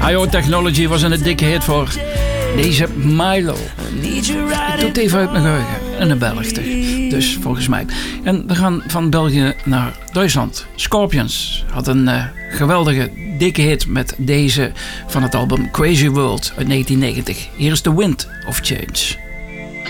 IO Technology was een dikke hit voor deze Milo. Ik doe het even uit mijn geheugen. En een België. Dus volgens mij. En we gaan van België naar Duitsland. Scorpions had een geweldige dikke hit met deze van het album Crazy World uit 1990. Hier is The Wind of Change.